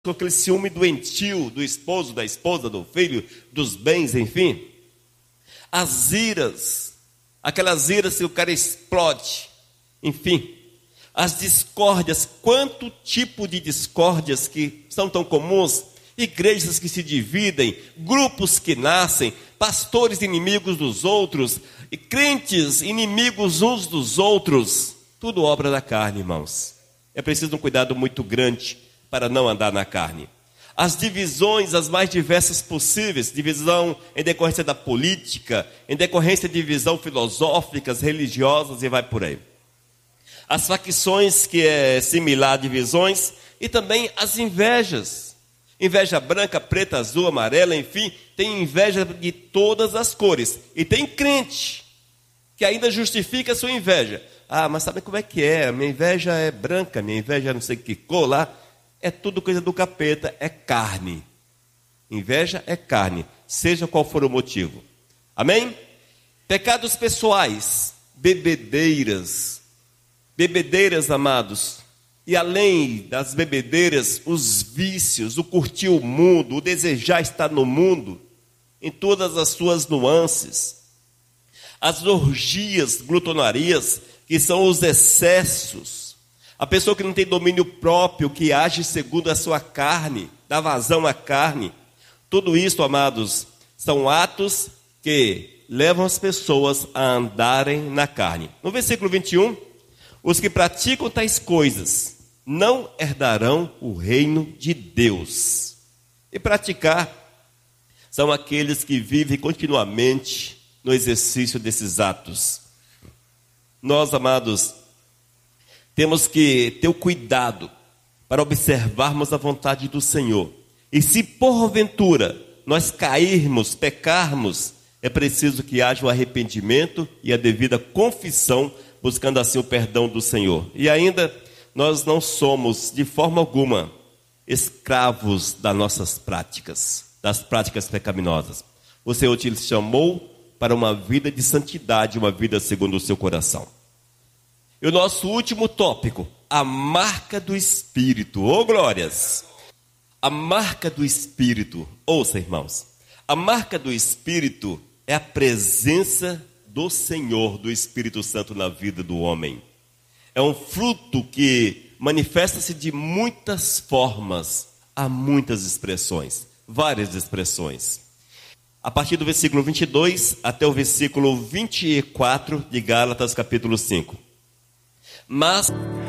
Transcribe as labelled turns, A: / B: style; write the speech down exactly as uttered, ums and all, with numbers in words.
A: com aquele ciúme doentio do esposo, da esposa, do filho, dos bens, enfim. As iras, aquelas iras que o cara explode, enfim. As discórdias, quanto tipo de discórdias que são tão comuns, igrejas que se dividem, grupos que nascem, pastores inimigos dos outros, e crentes inimigos uns dos outros, tudo obra da carne, irmãos. É preciso um cuidado muito grande para não andar na carne. As divisões, as mais diversas possíveis, divisão em decorrência da política, em decorrência de divisão filosóficas, religiosas e vai por aí. As facções, que é similar a divisões, e também as invejas. Inveja branca, preta, azul, amarela, enfim, tem inveja de todas as cores. E tem crente que ainda justifica a sua inveja. Ah, mas sabe como é que é? A minha inveja é branca, minha inveja é não sei que cor lá. É tudo coisa do capeta, é carne. Inveja é carne, seja qual for o motivo. Amém? Pecados pessoais, bebedeiras. Bebedeiras, amados. E além das bebedeiras, os vícios, o curtir o mundo, o desejar estar no mundo, em todas as suas nuances. As orgias, glutonarias, que são os excessos. A pessoa que não tem domínio próprio, que age segundo a sua carne, dá vazão à carne. Tudo isso, amados, são atos que levam as pessoas a andarem na carne. No versículo vinte e um, os que praticam tais coisas não herdarão o reino de Deus. E praticar são aqueles que vivem continuamente no exercício desses atos. Nós, amados, temos que ter o cuidado para observarmos a vontade do Senhor. E se porventura nós cairmos, pecarmos, é preciso que haja o arrependimento e a devida confissão, buscando assim o perdão do Senhor. E ainda, nós não somos de forma alguma escravos das nossas práticas, das práticas pecaminosas. O Senhor te chamou para uma vida de santidade, uma vida segundo o seu coração. E o nosso último tópico, a marca do Espírito. Ô, glórias! A marca do Espírito. Ouça, irmãos. A marca do Espírito é a presença do Senhor, do Espírito Santo na vida do homem. É um fruto que manifesta-se de muitas formas, há muitas expressões, várias expressões. A partir do versículo vinte e dois até o versículo vinte e quatro de Gálatas capítulo cinco. Mas